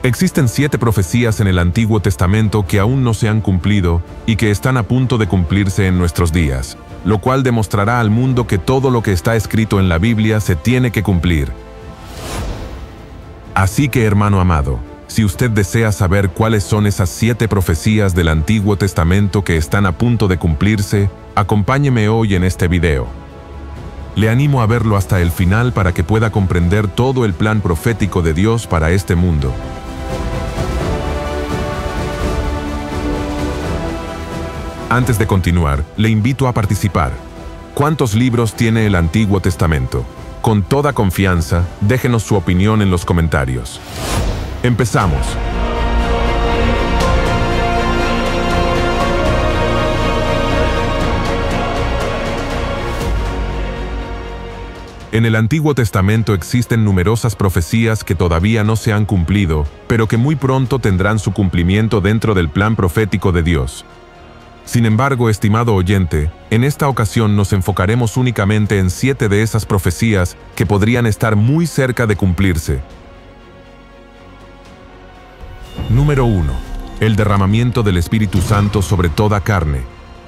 Existen 7 profecías en el Antiguo Testamento que aún no se han cumplido y que están a punto de cumplirse en nuestros días, lo cual demostrará al mundo que todo lo que está escrito en la Biblia se tiene que cumplir. Así que, hermano amado, si usted desea saber cuáles son esas 7 profecías del Antiguo Testamento que están a punto de cumplirse, acompáñeme hoy en este video. Le animo a verlo hasta el final para que pueda comprender todo el plan profético de Dios para este mundo. Antes de continuar, le invito a participar. ¿Cuántos libros tiene el Antiguo Testamento? Con toda confianza, déjenos su opinión en los comentarios. Empezamos. En el Antiguo Testamento existen numerosas profecías que todavía no se han cumplido, pero que muy pronto tendrán su cumplimiento dentro del plan profético de Dios. Sin embargo, estimado oyente, en esta ocasión nos enfocaremos únicamente en 7 de esas profecías que podrían estar muy cerca de cumplirse. Número 1. El derramamiento del Espíritu Santo sobre toda carne.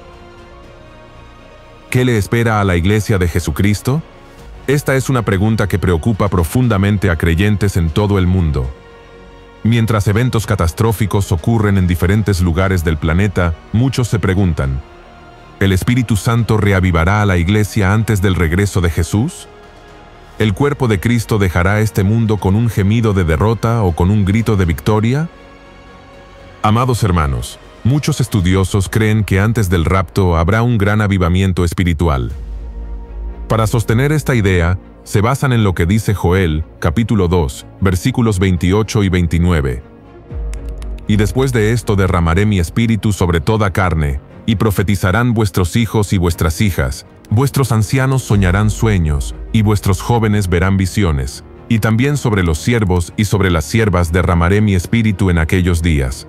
¿Qué le espera a la Iglesia de Jesucristo? Esta es una pregunta que preocupa profundamente a creyentes en todo el mundo. Mientras eventos catastróficos ocurren en diferentes lugares del planeta, muchos se preguntan, ¿el Espíritu Santo reavivará a la Iglesia antes del regreso de Jesús? ¿El cuerpo de Cristo dejará este mundo con un gemido de derrota o con un grito de victoria? Amados hermanos, muchos estudiosos creen que antes del rapto habrá un gran avivamiento espiritual. Para sostener esta idea, se basan en lo que dice Joel, capítulo 2, versículos 28 y 29. Y después de esto derramaré mi espíritu sobre toda carne, y profetizarán vuestros hijos y vuestras hijas, vuestros ancianos soñarán sueños, y vuestros jóvenes verán visiones, y también sobre los siervos y sobre las siervas derramaré mi espíritu en aquellos días.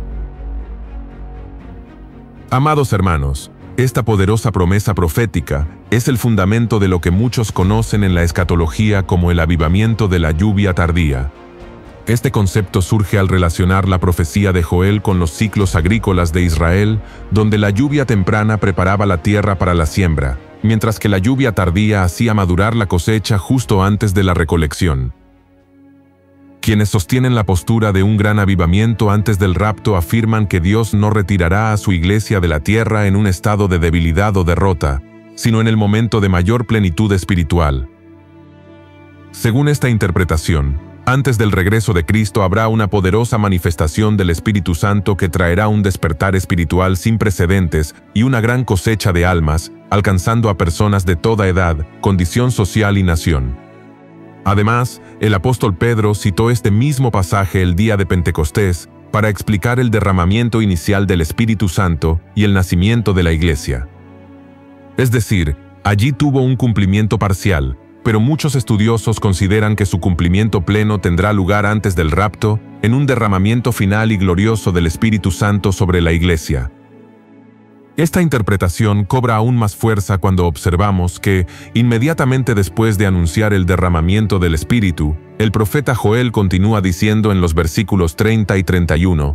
Amados hermanos, esta poderosa promesa profética es el fundamento de lo que muchos conocen en la escatología como el avivamiento de la lluvia tardía. Este concepto surge al relacionar la profecía de Joel con los ciclos agrícolas de Israel, donde la lluvia temprana preparaba la tierra para la siembra, mientras que la lluvia tardía hacía madurar la cosecha justo antes de la recolección. Quienes sostienen la postura de un gran avivamiento antes del rapto afirman que Dios no retirará a su iglesia de la tierra en un estado de debilidad o derrota, sino en el momento de mayor plenitud espiritual. Según esta interpretación, antes del regreso de Cristo habrá una poderosa manifestación del Espíritu Santo que traerá un despertar espiritual sin precedentes y una gran cosecha de almas, alcanzando a personas de toda edad, condición social y nación. Además, el apóstol Pedro citó este mismo pasaje el día de Pentecostés para explicar el derramamiento inicial del Espíritu Santo y el nacimiento de la Iglesia. Es decir, allí tuvo un cumplimiento parcial, pero muchos estudiosos consideran que su cumplimiento pleno tendrá lugar antes del rapto, en un derramamiento final y glorioso del Espíritu Santo sobre la Iglesia. Esta interpretación cobra aún más fuerza cuando observamos que, inmediatamente después de anunciar el derramamiento del Espíritu, el profeta Joel continúa diciendo en los versículos 30 y 31,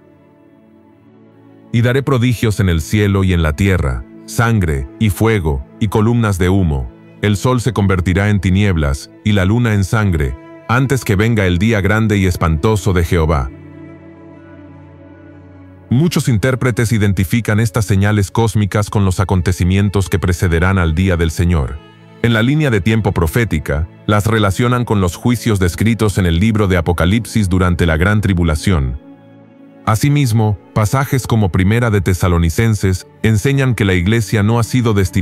«Y daré prodigios en el cielo y en la tierra, sangre y fuego y columnas de humo. El sol se convertirá en tinieblas y la luna en sangre, antes que venga el día grande y espantoso de Jehová». Muchos intérpretes identifican estas señales cósmicas con los acontecimientos que precederán al día del Señor. En la línea de tiempo profética, las relacionan con los juicios descritos en el libro de Apocalipsis durante la Gran Tribulación. Asimismo, pasajes como Primera de Tesalonicenses enseñan que la Iglesia no ha sido destinada